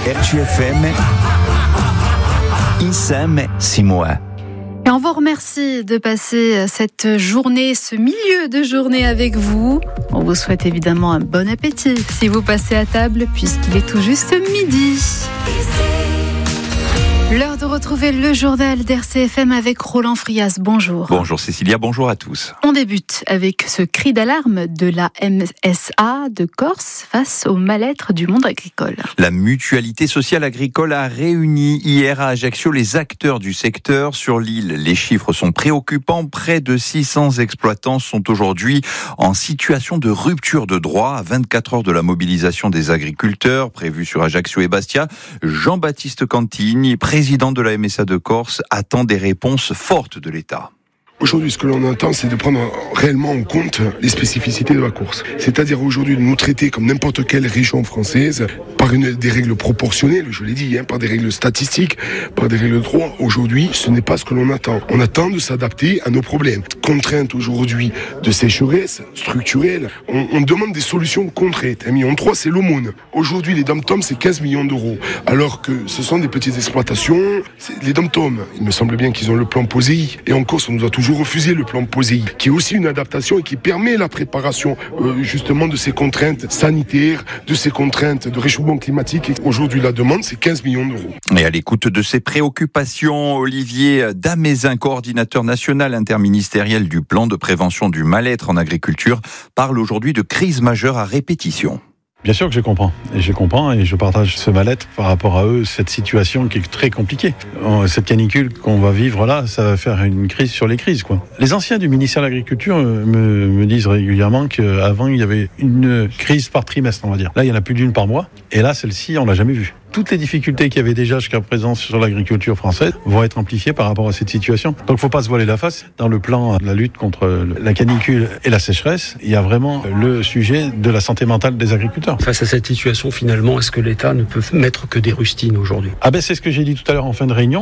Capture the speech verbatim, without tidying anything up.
R C F M, insieme Simoa. Et on vous remercie de passer cette journée, ce milieu de journée avec vous. On vous souhaite évidemment un bon appétit si vous passez à table, puisqu'il est tout juste midi. L'heure de retrouver le journal d'R C F M avec Roland Frias. Bonjour. Bonjour Cécilia, bonjour à tous. On débute avec ce cri d'alarme de la M S A de Corse face au mal-être du monde agricole. La Mutualité sociale agricole a réuni hier à Ajaccio les acteurs du secteur sur l'île. Les chiffres sont préoccupants. Près de six cents exploitants sont aujourd'hui en situation de rupture de droit. À vingt-quatre heures de la mobilisation des agriculteurs prévue sur Ajaccio et Bastia, Jean-Baptiste Cantigny, président de la M S A de Corse, attend des réponses fortes de l'État. Aujourd'hui, ce que l'on entend, c'est de prendre réellement en compte les spécificités de la course. C'est-à-dire aujourd'hui de nous traiter comme n'importe quelle région française, par une, des règles proportionnelles, je l'ai dit, hein, par des règles statistiques, par des règles de droit. Aujourd'hui, ce n'est pas ce que l'on attend. On attend de s'adapter à nos problèmes. Contraintes aujourd'hui de sécheresse structurelle. On, on demande des solutions concrètes. Un million trois, c'est l'aumône. Aujourd'hui, les dom-toms, c'est quinze millions d'euros. Alors que ce sont des petites exploitations. C'est les dom-toms, il me semble bien qu'ils ont le plan POSEI. Et en Corse, on nous a toujours refusé le plan POSEI, qui est aussi une adaptation et qui permet la préparation euh, justement de ces contraintes sanitaires, de ces contraintes de réchauffement climatique. Et aujourd'hui, la demande, c'est quinze millions d'euros. Et à l'écoute de ces préoccupations, Olivier Damézin, coordinateur national interministériel du plan de prévention du mal-être en agriculture, parle aujourd'hui de crise majeure à répétition. Bien sûr que je comprends, et je comprends et je partage ce mal-être par rapport à eux, cette situation qui est très compliquée. Cette canicule qu'on va vivre là, ça va faire une crise sur les crises, quoi. Les anciens du ministère de l'Agriculture me, me disent régulièrement qu'avant il y avait une crise par trimestre, on va dire. Là, il y en a plus d'une par mois, et là, celle-ci, on l'a jamais vue. Toutes les difficultés qu'il y avait déjà jusqu'à présent sur l'agriculture française vont être amplifiées par rapport à cette situation. Donc il ne faut pas se voiler la face. Dans le plan de la lutte contre la canicule et la sécheresse, il y a vraiment le sujet de la santé mentale des agriculteurs. Face à cette situation, finalement, est-ce que l'État ne peut mettre que des rustines aujourd'hui ? Ah ben c'est ce que j'ai dit tout à l'heure en fin de réunion.